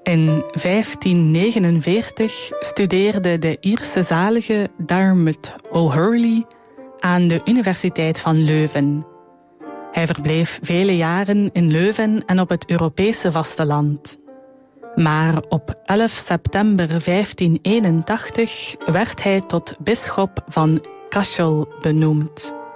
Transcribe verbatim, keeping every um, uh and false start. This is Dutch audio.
In vijftien negenenveertig studeerde de Ierse zalige Diarmuid O'Hurley aan de Universiteit van Leuven. Hij verbleef vele jaren in Leuven en op het Europese vasteland. Maar op elf september vijftien eenentachtig werd hij tot bisschop van Cashel benoemd.